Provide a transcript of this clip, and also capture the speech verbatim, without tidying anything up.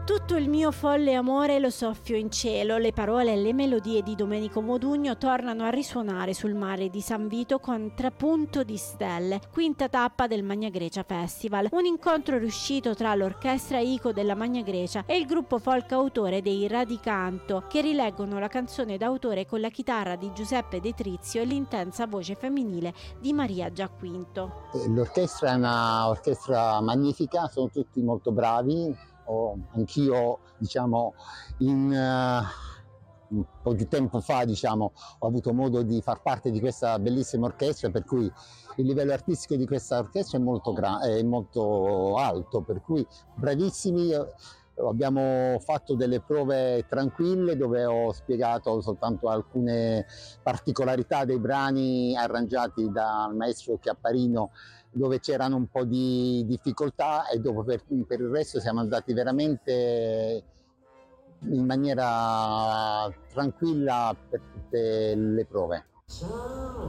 Tutto il mio folle amore lo soffio in cielo. Le parole e le melodie di Domenico Modugno tornano a risuonare sul mare di San Vito con Trapunto di stelle, quinta tappa del Magna Grecia Festival. Un incontro riuscito tra l'orchestra Ico della Magna Grecia e il gruppo folk autore dei Radicanto, che rileggono la canzone d'autore con la chitarra di Giuseppe De Trizio e l'intensa voce femminile di Maria Giaquinto. L'orchestra è una orchestra magnifica, sono tutti molto bravi. Oh, anch'io, diciamo, in uh, un po' di tempo fa, diciamo, ho avuto modo di far parte di questa bellissima orchestra, per cui il livello artistico di questa orchestra è molto, gra- è molto alto, per cui bravissimi. Abbiamo fatto delle prove tranquille dove ho spiegato soltanto alcune particolarità dei brani arrangiati dal maestro Chiapparino, dove c'erano un po' di difficoltà, e dopo per, per il resto siamo andati veramente in maniera tranquilla per tutte le prove.